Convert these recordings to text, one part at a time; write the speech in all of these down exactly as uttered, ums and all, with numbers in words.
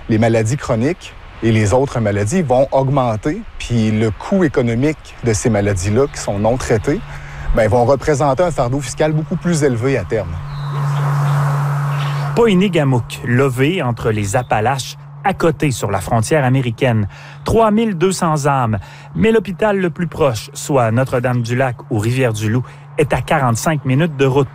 les maladies chroniques et les autres maladies vont augmenter, puis le coût économique de ces maladies-là qui sont non traitées, bien, vont représenter un fardeau fiscal beaucoup plus élevé à terme. Poinégamook, lové entre les Appalaches, à côté sur la frontière américaine. trois mille deux cents âmes, mais l'hôpital le plus proche, soit Notre-Dame-du-Lac ou Rivière-du-Loup, est à quarante-cinq minutes de route.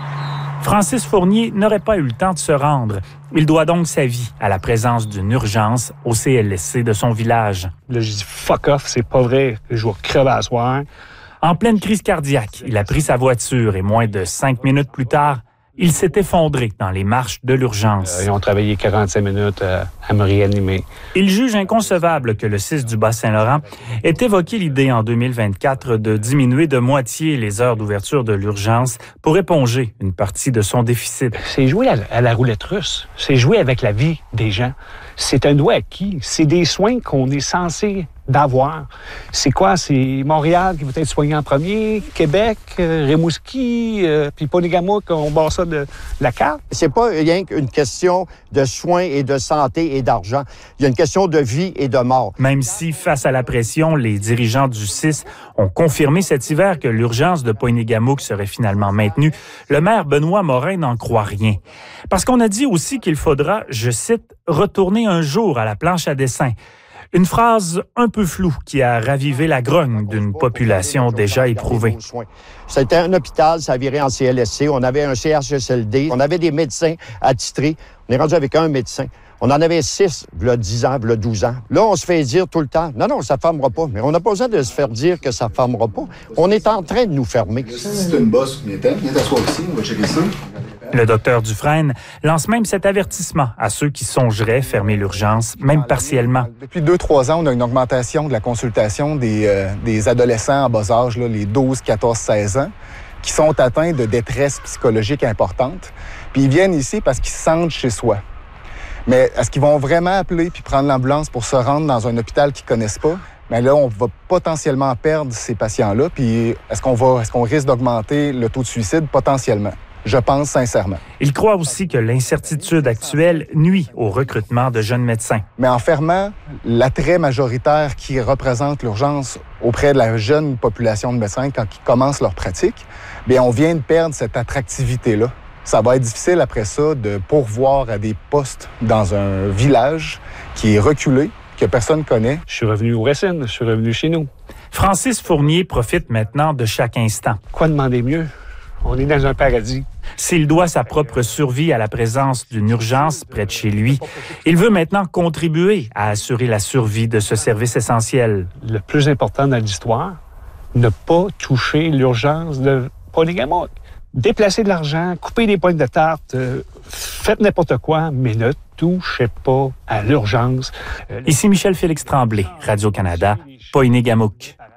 Francis Fournier n'aurait pas eu le temps de se rendre. Il doit donc sa vie à la présence d'une urgence au C L S C de son village. Là, j'ai dit « fuck off, c'est pas vrai, je vais crever à soir ». En pleine crise cardiaque, il a pris sa voiture et moins de cinq minutes plus tard, il s'est effondré dans les marches de l'urgence. Euh, ils ont travaillé quarante-cinq minutes à, à me réanimer. Il juge inconcevable que le C I S du Bas-Saint-Laurent ait évoqué l'idée en deux mille vingt-quatre de diminuer de moitié les heures d'ouverture de l'urgence pour éponger une partie de son déficit. C'est jouer à, à la roulette russe. C'est jouer avec la vie des gens. C'est un droit acquis. C'est des soins qu'on est censé d'avoir. C'est quoi? C'est Montréal qui va être soigné en premier, Québec, euh, Rimouski, euh, puis Poinégamook, on barre ça de, de la carte. C'est pas rien qu'une question de soins et de santé et d'argent. Il y a une question de vie et de mort. Même si, face à la pression, les dirigeants du C I S ont confirmé cet hiver que l'urgence de Poinégamook serait finalement maintenue, le maire Benoît Morin n'en croit rien. Parce qu'on a dit aussi qu'il faudra, je cite, « retourner un jour à la planche à dessin ». Une phrase un peu floue qui a ravivé la grogne d'une population déjà éprouvée. C'était un hôpital, ça a viré en C L S C. On avait un C H S L D. On avait des médecins attitrés. On est rendu avec un médecin. On en avait six, il y a dix ans, il y a douze ans. Là, on se fait dire tout le temps, non, non, ça ne fermera pas. Mais on n'a pas besoin de se faire dire que ça ne fermera pas. On est en train de nous fermer. Si tu as une bosse, viens t'asseoir ici, on va checker ça. Le docteur Dufresne lance même cet avertissement à ceux qui songeraient fermer l'urgence, même partiellement. Depuis deux, trois ans, on a une augmentation de la consultation des, euh, des adolescents en bas âge, là, les douze, quatorze, seize ans, qui sont atteints de détresse psychologique importante. Puis ils viennent ici parce qu'ils se sentent chez soi. Mais est-ce qu'ils vont vraiment appeler puis prendre l'ambulance pour se rendre dans un hôpital qu'ils connaissent pas? Mais là, on va potentiellement perdre ces patients-là. Puis est-ce qu'on va, est-ce qu'on risque d'augmenter le taux de suicide? Potentiellement. Je pense sincèrement. Il croit aussi que l'incertitude actuelle nuit au recrutement de jeunes médecins. Mais en fermant l'attrait majoritaire qui représente l'urgence auprès de la jeune population de médecins quand ils commencent leur pratique, bien, on vient de perdre cette attractivité-là. Ça va être difficile après ça de pourvoir à des postes dans un village qui est reculé, que personne ne connaît. Je suis revenu aux racines, je suis revenu chez nous. Francis Fournier profite maintenant de chaque instant. Quoi demander mieux? On est dans un paradis. S'il doit sa propre survie à la présence d'une urgence près de chez lui, il veut maintenant contribuer à assurer la survie de ce service essentiel. Le plus important dans l'histoire, ne pas toucher l'urgence de Poinégamook. Déplacer de l'argent, couper des pointes de tarte, euh, faites n'importe quoi, mais ne touchez pas à l'urgence. Ici Michel-Félix Tremblay, Radio-Canada, Poinégamook.